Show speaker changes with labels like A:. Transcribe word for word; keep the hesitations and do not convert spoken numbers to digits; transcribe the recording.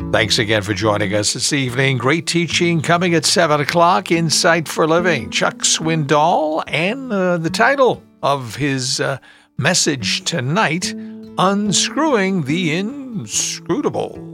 A: Thanks again for joining us this evening. Great teaching coming at seven o'clock, Insight for Living. Chuck Swindoll, and uh, the title of his uh, message tonight, Unscrewing the Inscrutable.